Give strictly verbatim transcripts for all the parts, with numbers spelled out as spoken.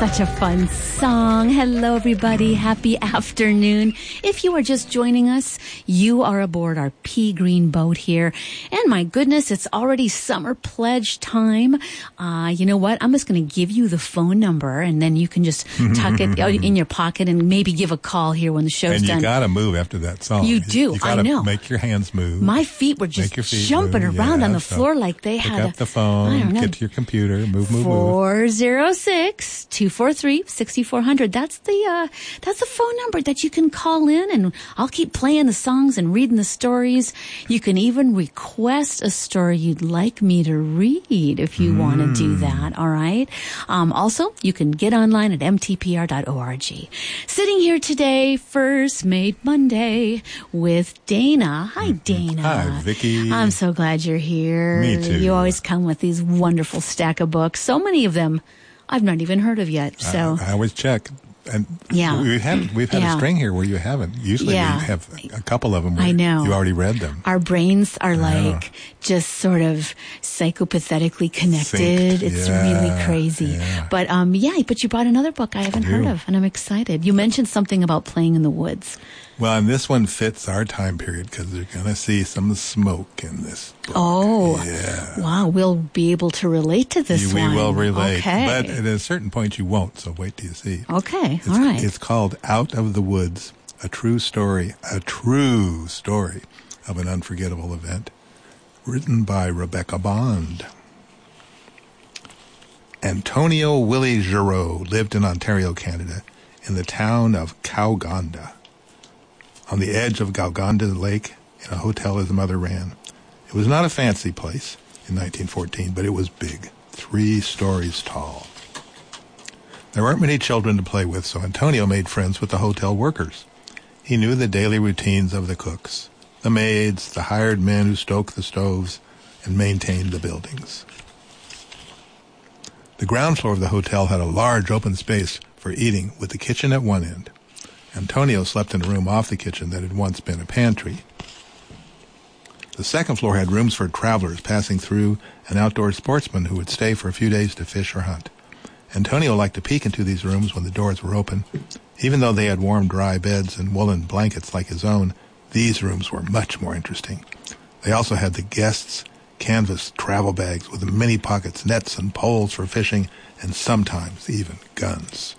such a fun song. Hello, everybody. Happy afternoon. If you are just joining us, you are aboard our Pea Green boat here. And my goodness, it's already summer pledge time. Uh, you know what? I'm just going to give you the phone number, and then you can just tuck it in your pocket and maybe give a call here when the show's and done. And you got to move after that song. You do. You, you I know. Make your hands move. My feet were just jumping move. around yeah, on the so floor like they pick had up the phone, get to your computer, move, move, four oh six, two four three, six four zero zero. That's the uh, that's the phone number that you can call in, and I'll keep playing the songs and reading the stories. You can even request a story you'd like me to read if you mm. want to do that. All right. Um, also, you can get online at m t p r dot org. Sitting here today, First Mate Monday, with Dana. Hi, Dana. Hi, Vicky. I'm so glad you're here. Me too. You always come with these wonderful stack of books. So many of them I've not even heard of yet. So I, I always check. And yeah. we had, we've had yeah. a string here where you haven't. Usually yeah. we have a couple of them where I know. you already read them. Our brains are like just sort of psychopathetically connected. Synced. It's yeah. really crazy. Yeah. But um, yeah, but you brought another book I haven't I heard do. of, and I'm excited. You mentioned something about playing in the woods. Well, and this one fits our time period because you're going to see some smoke in this book. Oh, yeah. Wow. We'll be able to relate to this we one. We will relate. Okay. But at a certain point you won't, so wait till you see. Okay. It's, all right. It's called Out of the Woods, a true story, a true story of an unforgettable event, written by Rebecca Bond. Antonio Willie Giroux lived in Ontario, Canada, in the town of Cowgonda, on the edge of Gowgonda Lake, in a hotel his mother ran. It was not a fancy place in nineteen fourteen, but it was big, three stories tall. There weren't many children to play with, so Antonio made friends with the hotel workers. He knew the daily routines of the cooks, the maids, the hired men who stoked the stoves and maintained the buildings. The ground floor of the hotel had a large open space for eating, with the kitchen at one end. Antonio slept in a room off the kitchen that had once been a pantry. The second floor had rooms for travelers passing through and outdoor sportsmen who would stay for a few days to fish or hunt. Antonio liked to peek into these rooms when the doors were open. Even though they had warm, dry beds and woolen blankets like his own, these rooms were much more interesting. They also had the guests' canvas travel bags with many pockets, nets, and poles for fishing, and sometimes even guns.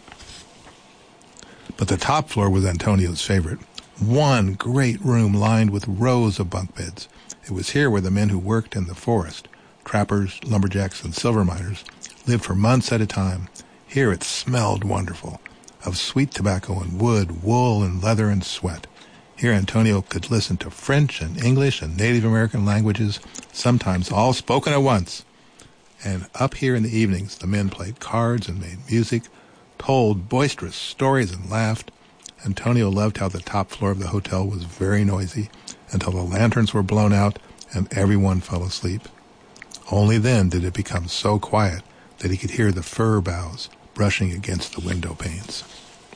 But the top floor was Antonio's favorite. One great room lined with rows of bunk beds. It was here where the men who worked in the forest, trappers, lumberjacks, and silver miners, lived for months at a time. Here it smelled wonderful, of sweet tobacco and wood, wool and leather and sweat. Here Antonio could listen to French and English and Native American languages, sometimes all spoken at once. And up here in the evenings, the men played cards and made music, told boisterous stories and laughed. Antonio loved how the top floor of the hotel was very noisy until the lanterns were blown out and everyone fell asleep. Only then did it become so quiet that he could hear the fir boughs brushing against the window panes.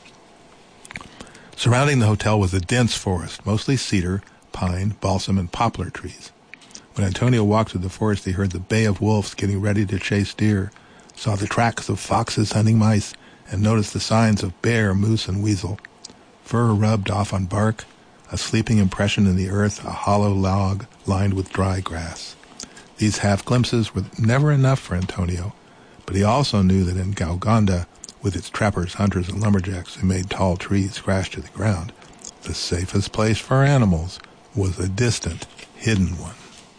Surrounding the hotel was a dense forest, mostly cedar, pine, balsam, and poplar trees. When Antonio walked through the forest, he heard the bay of wolves getting ready to chase deer, saw the tracks of foxes hunting mice, and noticed the signs of bear, moose, and weasel. Fur rubbed off on bark, a sleeping impression in the earth, a hollow log lined with dry grass. These half-glimpses were never enough for Antonio, but he also knew that in Gowgonda, with its trappers, hunters, and lumberjacks who made tall trees crash to the ground, the safest place for animals was a distant, hidden one.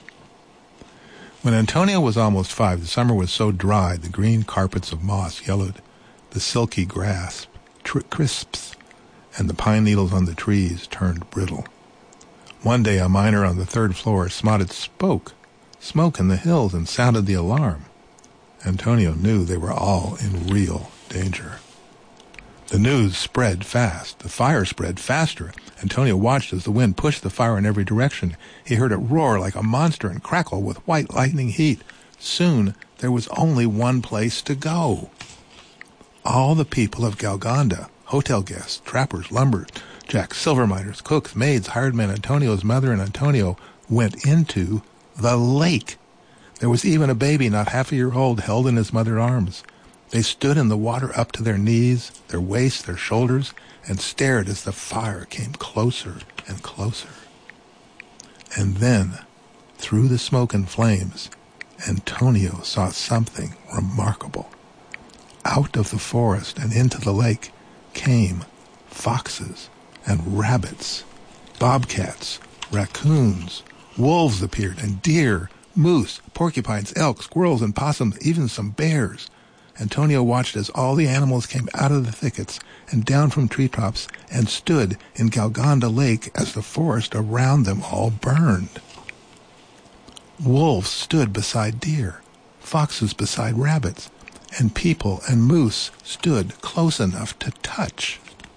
When Antonio was almost five, the summer was so dry the green carpets of moss yellowed, the silky grass tr- crisps, and the pine needles on the trees turned brittle. One day a miner on the third floor spotted smoke, smoke in the hills, and sounded the alarm. Antonio knew they were all in real danger. The news spread fast. The fire spread faster. Antonio watched as the wind pushed the fire in every direction. He heard it roar like a monster and crackle with white lightning heat. Soon there was only one place to go. All the people of Gowgonda, hotel guests, trappers, lumberjacks, silver miners, cooks, maids, hired men, Antonio's mother, and Antonio went into the lake. There was even a baby not half a year old held in his mother's arms. They stood in the water up to their knees, their waists, their shoulders, and stared as the fire came closer and closer. And then, through the smoke and flames, Antonio saw something remarkable. Out of the forest and into the lake came foxes and rabbits, bobcats, raccoons, wolves appeared, and deer, moose, porcupines, elk, squirrels, and possums, even some bears. Antonio watched as all the animals came out of the thickets and down from treetops and stood in Galganda Lake as the forest around them all burned. Wolves stood beside deer, foxes beside rabbits, and people and moose stood close enough to touch.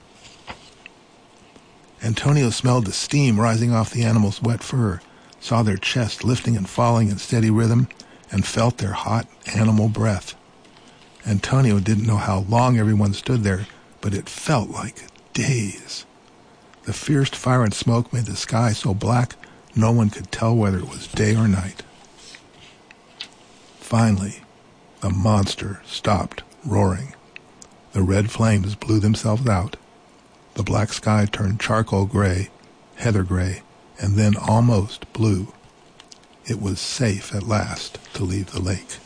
Antonio smelled the steam rising off the animals' wet fur, saw their chests lifting and falling in steady rhythm, and felt their hot animal breath. Antonio didn't know how long everyone stood there, but it felt like days. The fierce fire and smoke made the sky so black no one could tell whether it was day or night. Finally, the monster stopped roaring. The red flames blew themselves out. The black sky turned charcoal gray, heather gray, and then almost blue. It was safe at last to leave the lake.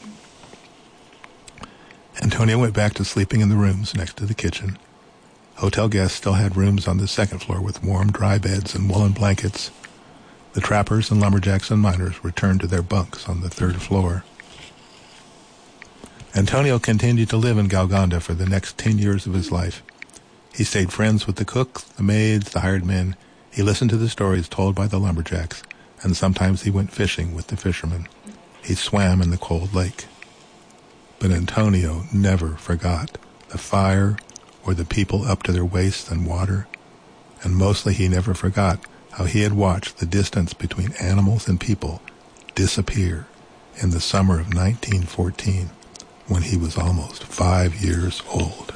Antonio went back to sleeping in the rooms next to the kitchen. Hotel guests still had rooms on the second floor with warm, dry beds and woolen blankets. The trappers and lumberjacks and miners returned to their bunks on the third floor. Antonio continued to live in Galganda for the next ten years of his life. He stayed friends with the cooks, the maids, the hired men. He listened to the stories told by the lumberjacks, and sometimes he went fishing with the fishermen. He swam in the cold lake. But Antonio never forgot the fire or the people up to their waists in water, and mostly he never forgot how he had watched the distance between animals and people disappear in the summer of nineteen fourteen when he was almost five years old.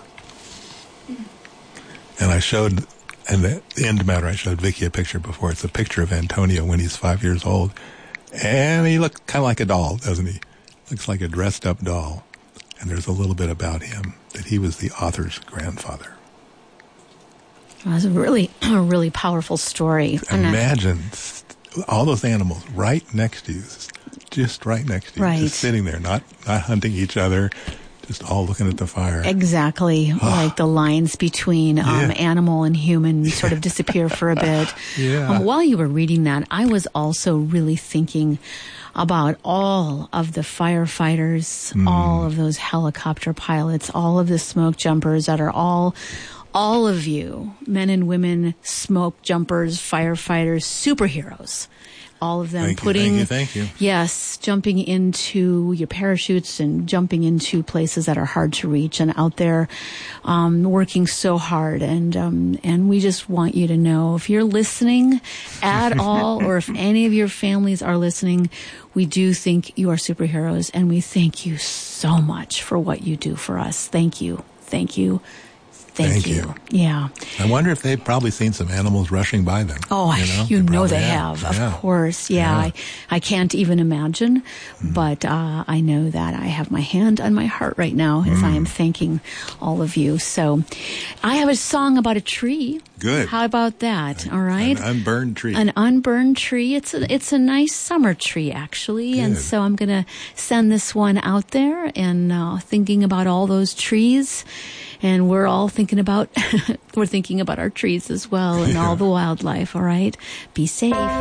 And I showed, and the end matter, I showed Vicki a picture before. It's a picture of Antonio when he's five years old. And he looked kind of like a doll, doesn't he? Looks like a dressed-up doll. And there's a little bit about him, that he was the author's grandfather. Well, that's a really, a really powerful story. Imagine all those animals right next to you, just right next to you, right. Just sitting there, not, not hunting each other, just all looking at the fire. Exactly. Oh. Like the lines between um, yeah. animal and human sort of disappear for a bit. Yeah. Um, while you were reading that, I was also really thinking about all of the firefighters, mm. all of those helicopter pilots, all of the smoke jumpers that are all, all of you, men and women, smoke jumpers, firefighters, superheroes. All of them thank putting, you, thank you, thank you. Yes, jumping into your parachutes and jumping into places that are hard to reach and out there, um, working so hard. And, um, and we just want you to know, if you're listening at all, or if any of your families are listening, we do think you are superheroes, and we thank you so much for what you do for us. Thank you. Thank you. Thank, Thank you. you. Yeah. I wonder if they've probably seen some animals rushing by them. Oh, you know, you they, know they have. have. Yeah. Of course. Yeah. yeah. I, I can't even imagine, mm. but uh, I know that I have my hand on my heart right now as mm. I am thanking all of you. So I have a song about a tree. Good. How about that? An, all right. An unburned tree. An unburned tree. It's a, it's a nice summer tree, actually. Good. And so I'm going to send this one out there, and uh, thinking about all those trees. And we're all thinking about, we're thinking about our trees as well, and all the wildlife, all right? Be safe.